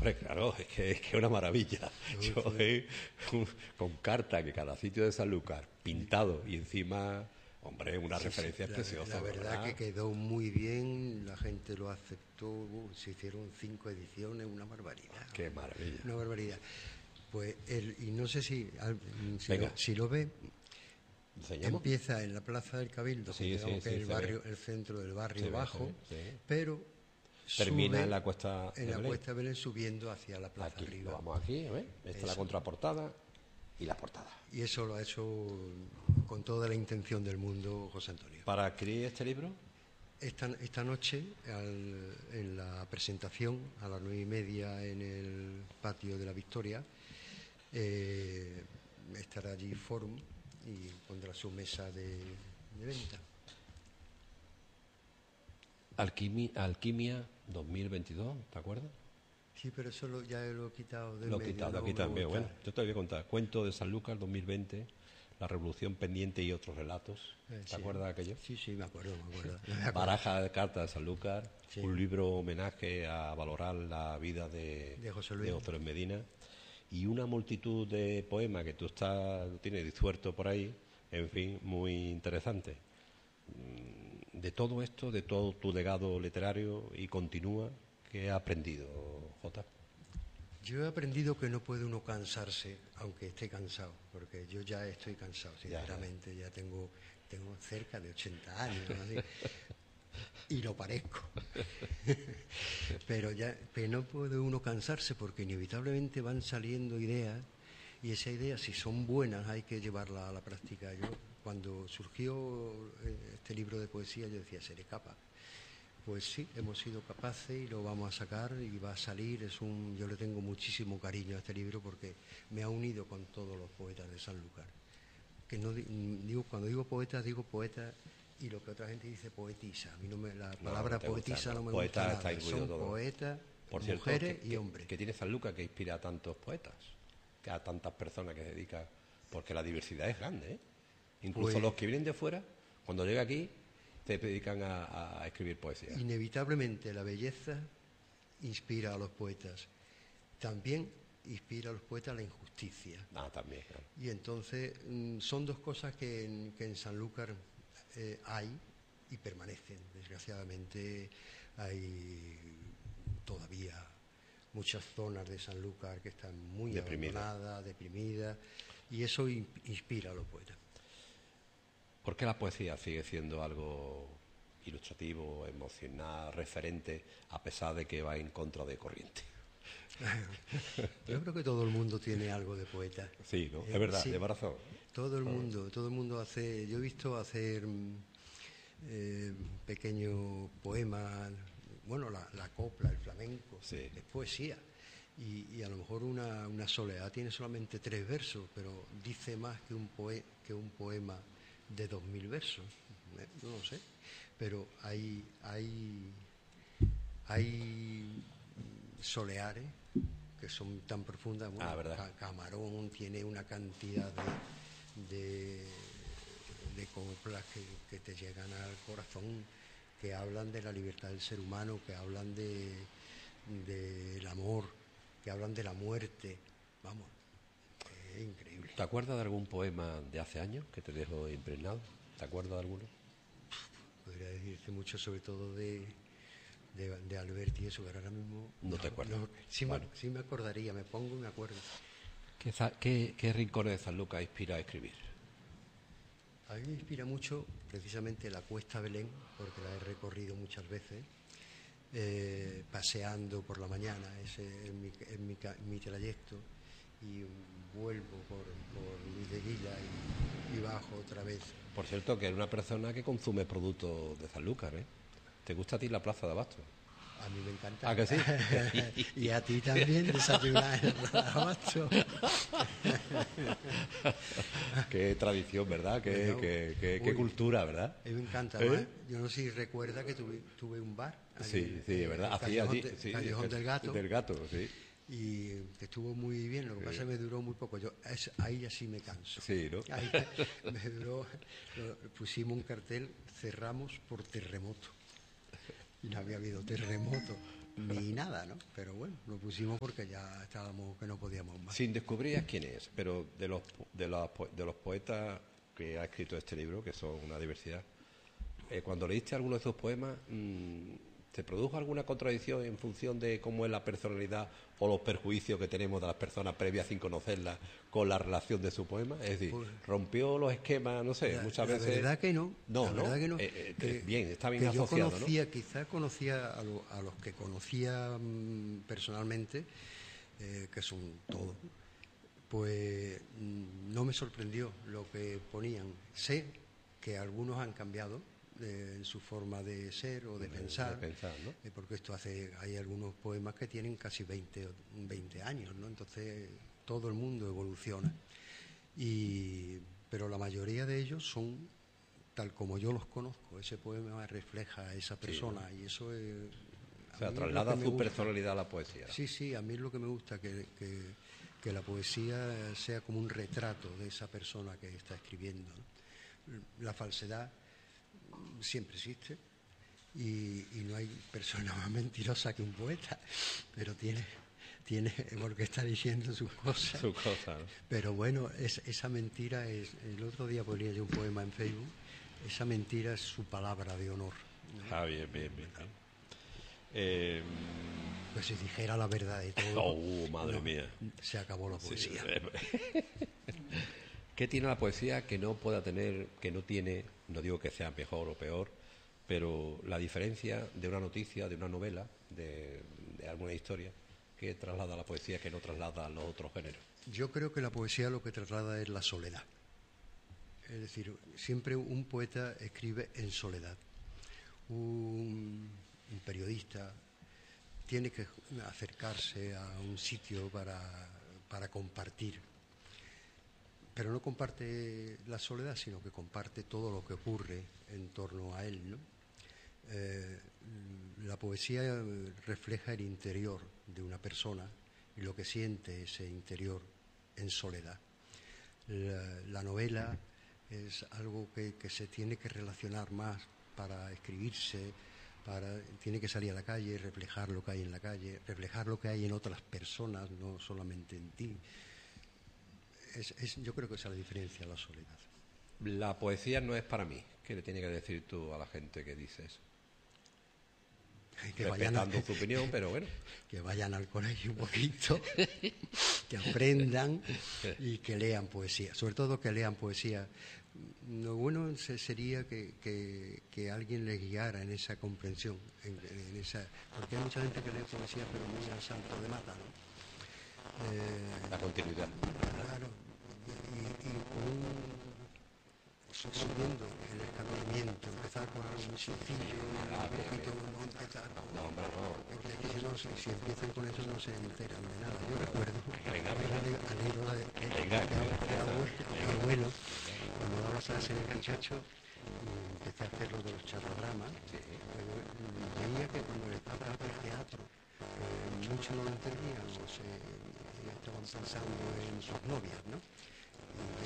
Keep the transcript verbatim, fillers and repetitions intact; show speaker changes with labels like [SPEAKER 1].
[SPEAKER 1] Hombre, claro, es que es que una maravilla. Yo eh, con carta que cada sitio de Sanlúcar pintado y encima, hombre, una
[SPEAKER 2] Sí,
[SPEAKER 1] referencia
[SPEAKER 2] sí, la,
[SPEAKER 1] preciosa,
[SPEAKER 2] la verdad,
[SPEAKER 1] ¿verdad?
[SPEAKER 2] que quedó muy bien, la gente lo aceptó, uh, se hicieron cinco ediciones, una barbaridad.
[SPEAKER 1] Qué maravilla.
[SPEAKER 2] Una barbaridad. Pues el, y no sé si, al- si,
[SPEAKER 1] Venga.
[SPEAKER 2] lo, si lo ve,
[SPEAKER 1] ¿Enseñamos?
[SPEAKER 2] empieza en la Plaza del Cabildo,
[SPEAKER 1] Sí,
[SPEAKER 2] que digamos
[SPEAKER 1] sí,
[SPEAKER 2] que
[SPEAKER 1] sí,
[SPEAKER 2] es el
[SPEAKER 1] se
[SPEAKER 2] barrio,
[SPEAKER 1] ve.
[SPEAKER 2] el centro del barrio
[SPEAKER 1] Se ve,
[SPEAKER 2] bajo,
[SPEAKER 1] se ve, sí.
[SPEAKER 2] pero
[SPEAKER 1] Termina
[SPEAKER 2] sube
[SPEAKER 1] en la Cuesta
[SPEAKER 2] en
[SPEAKER 1] de
[SPEAKER 2] la
[SPEAKER 1] Belén.
[SPEAKER 2] Cuesta de Belén subiendo hacia la plaza
[SPEAKER 1] Aquí,
[SPEAKER 2] arriba.
[SPEAKER 1] lo vamos aquí, ¿ves? Esta es la
[SPEAKER 2] Eso.
[SPEAKER 1] contraportada y la portada.
[SPEAKER 2] Y eso lo ha hecho con toda la intención del mundo José Antonio.
[SPEAKER 1] Para adquirir este libro,
[SPEAKER 2] Esta, esta noche, al- en la presentación, a las nueve y media en el patio de la Victoria, eh, estará allí Forum y pondrá su mesa de, de venta.
[SPEAKER 1] Alquimia, Alquimia dos mil veintidós, ¿te acuerdas?
[SPEAKER 2] Sí, pero eso lo- ya lo he quitado del
[SPEAKER 1] Lo he
[SPEAKER 2] medio,
[SPEAKER 1] quitado
[SPEAKER 2] no
[SPEAKER 1] aquí
[SPEAKER 2] lo voy a
[SPEAKER 1] también. Bueno,
[SPEAKER 2] quitar.
[SPEAKER 1] yo te voy a contar. Cuento de Sanlúcar dos mil veinte, La Revolución Pendiente y otros relatos.
[SPEAKER 2] Eh,
[SPEAKER 1] ¿Te
[SPEAKER 2] sí.
[SPEAKER 1] acuerdas de aquello?
[SPEAKER 2] Sí, sí, me acuerdo, me acuerdo. Me acuerdo.
[SPEAKER 1] Baraja de cartas de Sanlúcar,
[SPEAKER 2] Sí.
[SPEAKER 1] un libro homenaje a valorar la vida de,
[SPEAKER 2] De José Luis.
[SPEAKER 1] Luis Medina, y una multitud de poemas que tú estás, tú tienes disuelto por ahí, en fin, muy interesante. Mm, De todo esto, de todo tu legado literario y continúa, ¿qué has aprendido, Jota?
[SPEAKER 2] Yo he aprendido que no puede uno cansarse, aunque esté cansado, porque yo ya estoy cansado, sinceramente, ya, ya tengo, tengo cerca de ochenta años, ¿no? Así, y lo parezco. Pero ya pero no puede uno cansarse porque inevitablemente van saliendo ideas y esas ideas, si son buenas, hay que llevarlas a la práctica. Yo, cuando surgió este libro de poesía, yo decía, seré capaz. Pues sí, hemos sido capaces y lo vamos a sacar y va a salir. Es un, yo le tengo muchísimo cariño a este libro porque me ha unido con todos los poetas de Sanlúcar. Que no digo, cuando digo poeta, digo poeta y lo que otra gente dice poetisa. A mí no me, la palabra
[SPEAKER 1] no
[SPEAKER 2] poetisa
[SPEAKER 1] gusta,
[SPEAKER 2] no,
[SPEAKER 1] no.
[SPEAKER 2] me
[SPEAKER 1] Poeta
[SPEAKER 2] gusta
[SPEAKER 1] está
[SPEAKER 2] nada.
[SPEAKER 1] incluido
[SPEAKER 2] Son
[SPEAKER 1] todo.
[SPEAKER 2] poetas,
[SPEAKER 1] Por cierto,
[SPEAKER 2] mujeres
[SPEAKER 1] que,
[SPEAKER 2] y
[SPEAKER 1] que,
[SPEAKER 2] hombres.
[SPEAKER 1] que tiene Sanlúcar que inspira a tantos poetas, que a tantas personas que se dedican, porque la diversidad es grande, ¿eh? Incluso
[SPEAKER 2] Pues,
[SPEAKER 1] los que vienen de fuera, cuando llega aquí, se dedican a, a escribir poesía.
[SPEAKER 2] Inevitablemente la belleza inspira a los poetas. También inspira a los poetas la injusticia.
[SPEAKER 1] Ah, también, claro.
[SPEAKER 2] Y entonces mm, son dos cosas que en, que en Sanlúcar eh, hay y permanecen. Desgraciadamente hay todavía muchas zonas de Sanlúcar que están muy
[SPEAKER 1] Deprimida.
[SPEAKER 2] abandonadas, deprimidas, y eso in- inspira a los poetas.
[SPEAKER 1] ¿Por qué la poesía sigue siendo algo ilustrativo, emocional, referente, a pesar de que va en contra de corriente?
[SPEAKER 2] Yo creo que todo el mundo tiene algo de poeta.
[SPEAKER 1] Sí, ¿no?
[SPEAKER 2] Eh,
[SPEAKER 1] Es verdad,
[SPEAKER 2] sí,
[SPEAKER 1] lleva razón.
[SPEAKER 2] todo el mundo, todo el mundo hace. Yo he visto hacer mm, eh, pequeños poemas, bueno, la, la copla, el flamenco,
[SPEAKER 1] Sí.
[SPEAKER 2] es poesía. Y, y a lo mejor una, una soledad tiene solamente tres versos, pero dice más que un, poe, que un poema de dos mil versos. Eh, No lo sé. Pero hay, hay, hay soleares que son tan profundas. Bueno,
[SPEAKER 1] Ah, ¿verdad?
[SPEAKER 2] Ca- Camarón tiene una cantidad de, de, de coplas que, que te llegan al corazón, que hablan de la libertad del ser humano, que hablan de del amor, que hablan de la muerte. Vamos, es increíble.
[SPEAKER 1] ¿Te acuerdas de algún poema de hace años que te dejó impregnado? ¿Te acuerdas de alguno?
[SPEAKER 2] Podría decirte mucho, sobre todo de, de, de Alberti y eso, pero ahora mismo...
[SPEAKER 1] No te acuerdas.
[SPEAKER 2] sí,
[SPEAKER 1] Bueno.
[SPEAKER 2] me, sí me acordaría, me pongo y me acuerdo.
[SPEAKER 1] ¿Qué, za- qué, qué rincones de Sanlúcar inspira a escribir?
[SPEAKER 2] A mí me inspira mucho precisamente la Cuesta Belén, porque la he recorrido muchas veces, eh, paseando por la mañana, ese es mi, es mi, ca- mi trayecto, y vuelvo por, por Luis de Guila y, y bajo otra vez.
[SPEAKER 1] Por cierto, que eres una persona que consume productos de Sanlúcar, ¿eh? ¿Te gusta a ti la Plaza de Abasto?
[SPEAKER 2] A mí me encanta.
[SPEAKER 1] ¿Ah, que sí?
[SPEAKER 2] Y a ti también, desayunar en el Abasto.
[SPEAKER 1] Qué tradición, ¿verdad? Qué,
[SPEAKER 2] Bueno,
[SPEAKER 1] qué, qué- qué
[SPEAKER 2] uy.
[SPEAKER 1] cultura, ¿verdad?
[SPEAKER 2] A mí me encanta.
[SPEAKER 1] ¿Eh?
[SPEAKER 2] Además, yo no sé si recuerda que tuve, tuve un bar. allí
[SPEAKER 1] Sí,
[SPEAKER 2] en-
[SPEAKER 1] sí,
[SPEAKER 2] en
[SPEAKER 1] ¿verdad?
[SPEAKER 2] el
[SPEAKER 1] Hacía
[SPEAKER 2] Callejón,
[SPEAKER 1] allí,
[SPEAKER 2] de-
[SPEAKER 1] sí,
[SPEAKER 2] Callejón
[SPEAKER 1] el-
[SPEAKER 2] del Gato.
[SPEAKER 1] Del Gato, sí.
[SPEAKER 2] Y que estuvo muy bien, lo que pasa es que me duró muy poco. Yo es, ahí así me canso.
[SPEAKER 1] Sí, ¿no?
[SPEAKER 2] Ahí me duró, lo- pusimos un cartel, cerramos por terremoto. Y no había habido terremoto. ni nada, ¿no? Pero bueno, lo pusimos porque ya estábamos que no podíamos más.
[SPEAKER 1] Sin descubrir quién es, pero de los, de los, de los poetas que ha escrito este libro, que son una diversidad, eh, cuando leíste alguno de sus poemas, mmm, ¿te produjo alguna contradicción en función de cómo es la personalidad o los perjuicios que tenemos de las personas previas sin conocerlas con la relación de su poema? Es decir, pues, ¿rompió los esquemas? No sé,
[SPEAKER 2] la,
[SPEAKER 1] muchas
[SPEAKER 2] la
[SPEAKER 1] veces...
[SPEAKER 2] La verdad que no.
[SPEAKER 1] No,
[SPEAKER 2] la
[SPEAKER 1] ¿no?
[SPEAKER 2] verdad que no.
[SPEAKER 1] Eh, eh,
[SPEAKER 2] que,
[SPEAKER 1] bien, está bien
[SPEAKER 2] que
[SPEAKER 1] asociado,
[SPEAKER 2] yo conocía,
[SPEAKER 1] ¿no?
[SPEAKER 2] Quizá conocía a, lo, a los que conocía mmm, personalmente, eh, que son todos, pues mmm, no me sorprendió lo que ponían. Sé que algunos han cambiado en su forma de ser o de, de pensar,
[SPEAKER 1] de pensar, ¿no?
[SPEAKER 2] eh, porque esto hace, hay algunos poemas que tienen casi veinte, veinte años, ¿no? Entonces todo el mundo evoluciona, y, pero la mayoría de ellos son tal como yo los conozco. Ese poema refleja a esa persona, sí, y eso es...
[SPEAKER 1] O sea, traslada su personalidad a la poesía.
[SPEAKER 2] Sí, sí, a mí es lo que me gusta, que, que, que la poesía sea como un retrato de esa persona que está escribiendo, ¿no? La falsedad siempre existe, y, y no hay persona más mentirosa que un poeta, pero tiene, tiene porque está diciendo sus cosas.
[SPEAKER 1] Sus cosas, ¿no?
[SPEAKER 2] Pero bueno, es, esa mentira es... El otro día ponía yo un poema en Facebook, esa mentira es su palabra de honor, ¿no?
[SPEAKER 1] Ah, bien, bien, bien. Eh...
[SPEAKER 2] Pues si dijera la verdad de todo...
[SPEAKER 1] Oh, madre
[SPEAKER 2] no,
[SPEAKER 1] mía.
[SPEAKER 2] Se acabó la poesía.
[SPEAKER 1] Sí. ¿Qué tiene la poesía que no pueda tener, que no tiene, no digo que sea mejor o peor, pero la diferencia de una noticia, de una novela, de, de alguna historia, que traslada a la poesía que no traslada a los otros géneros?
[SPEAKER 2] Yo creo que la poesía lo que traslada es la soledad. Es decir, siempre un poeta escribe en soledad. Un, un periodista tiene que acercarse a un sitio para, para compartir. Pero no comparte la soledad, sino que comparte todo lo que ocurre en torno a él, ¿no? Eh, la poesía refleja el interior de una persona y lo que siente ese interior en soledad. La, la novela es algo que, que se tiene que relacionar más para escribirse, para, tiene que salir a la calle, reflejar lo que hay en la calle, reflejar lo que hay en otras personas, no solamente en ti. Es, es, yo creo que esa es la diferencia, la soledad.
[SPEAKER 1] La poesía no es para mí. ¿Qué le tienes que decir tú a la gente que dice eso?
[SPEAKER 2] Que
[SPEAKER 1] respetando
[SPEAKER 2] vayan a,
[SPEAKER 1] tu opinión, pero bueno.
[SPEAKER 2] Que vayan al colegio un poquito, que aprendan y que lean poesía. Sobre todo que lean poesía. Lo bueno sería que, que, que alguien les guiara en esa comprensión, en, en esa, porque hay mucha gente que lee poesía pero muy al salto de mata, ¿no?
[SPEAKER 1] Eh, la continuidad.
[SPEAKER 2] Claro, y, y con un, subiendo el escalonamiento, empezar con algo muy sencillo,
[SPEAKER 1] ah,
[SPEAKER 2] un poquito, no empezar con...
[SPEAKER 1] No, hombre, no.
[SPEAKER 2] Porque si, no, si, si empiezan con eso no se enteran de nada. Yo recuerdo
[SPEAKER 1] venga,
[SPEAKER 2] venga. al libro de que,
[SPEAKER 1] venga,
[SPEAKER 2] que,
[SPEAKER 1] venga,
[SPEAKER 2] que, abuelo, que abuelo, cuando daba clase en el muchacho, empecé a hacer lo de los charlodramas, sí. Veía que cuando le estaba al teatro, eh, muchos no lo entendían, o se estaban pensando en sus novias, ¿no? Y